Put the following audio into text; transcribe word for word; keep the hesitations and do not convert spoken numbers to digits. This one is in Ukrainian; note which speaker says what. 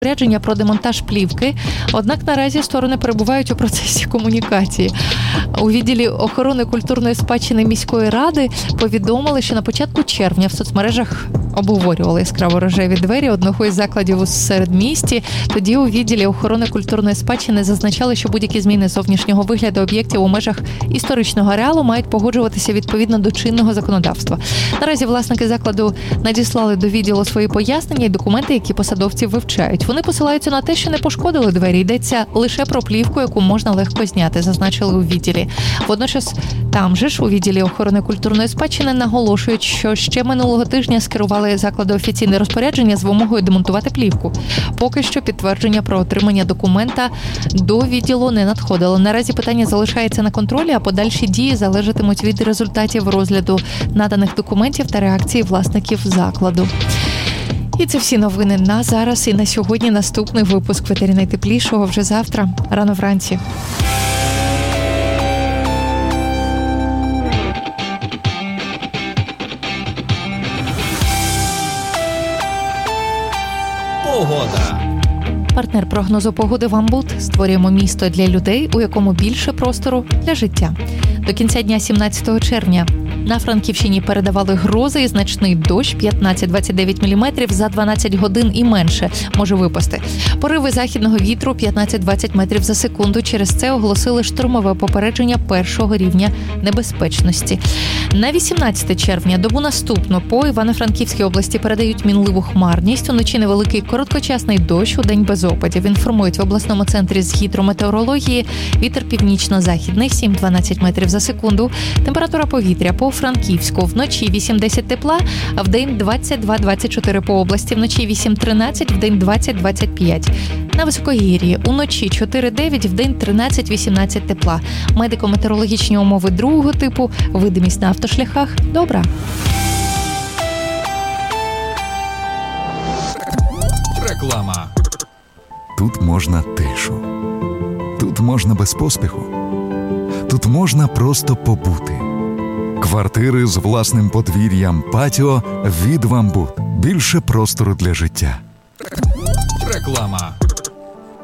Speaker 1: Рядження про демонтаж плівки, однак наразі сторони перебувають у процесі комунікації. У відділі охорони культурної спадщини міської ради повідомили, що на початку червня в соцмережах обговорювали яскраво рожеві двері одного із закладів у середмісті. Тоді у відділі охорони культурної спадщини зазначали, що будь-які зміни зовнішнього вигляду об'єктів у межах історичного ареалу мають погоджуватися відповідно до чинного законодавства. Наразі власники закладу надіслали до відділу свої пояснення і документи, які посадовці вивчають. Вони посилаються на те, що не пошкодили двері. Йдеться лише про плівку, яку можна легко зняти, зазначили у відділі. Водночас там же ж у відділі охорони культурної спадщини наголошують, що ще минулого тижня скерували заклади офіційне розпорядження з вимогою демонтувати плівку. Поки що підтвердження про отримання документа до відділу не надходило. Наразі питання залишається на контролі, а подальші дії залежатимуть від результатів розгляду наданих документів та реакції власників закладу. І це всі новини на зараз і на сьогодні. Наступний випуск в етері найтеплішого вже завтра, рано вранці.
Speaker 2: Погода.
Speaker 1: Партнер прогнозу погоди «Вамбут». Створюємо місто для людей, у якому більше простору для життя. До кінця дня сімнадцятого червня на Франківщині передавали грози і значний дощ п'ятнадцять-двадцять дев'ять міліметрів за дванадцять годин і менше може випасти. Пориви західного вітру п'ятнадцять-двадцять метрів за секунду. Через це оголосили штормове попередження першого рівня небезпечності. На вісімнадцяте червня, добу наступну, по Івано-Франківській області передають мінливу хмарність. Уночі невеликий короткочасний дощ, у день без опадів. Інформують в обласному центрі з гідрометеорології. Вітер північно-західний сім-дванадцять метрів за секунду. Температура повітря по Франківську вночі вісім-десять тепла, а вдень двадцять два-двадцять чотири по області, вночі вісім-тринадцять, вдень двадцять-двадцять п'ять. На Високогір'ї уночі чотири-дев'ять, вдень тринадцять-вісімнадцять тепла. Медико-метеорологічні умови другого типу, видимість на автошляхах добра.
Speaker 2: Реклама.
Speaker 3: Тут можна тишу. Тут можна без поспіху. Тут можна просто побути. Квартири з власним подвір'ям, патіо від «Вамбут». Більше простору для життя.
Speaker 2: Реклама.